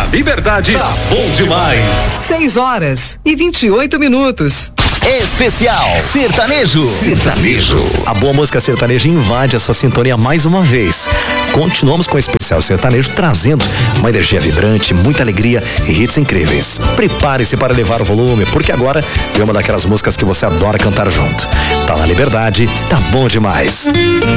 Liberdade, tá bom demais. 6h28. Especial Sertanejo. A boa música sertaneja invade a sua sintonia mais uma vez. Continuamos com o Especial Sertanejo, trazendo uma energia vibrante, muita alegria e hits incríveis. Prepare-se para elevar o volume, porque agora vem uma daquelas músicas que você adora cantar junto. Tá na Liberdade, tá bom demais.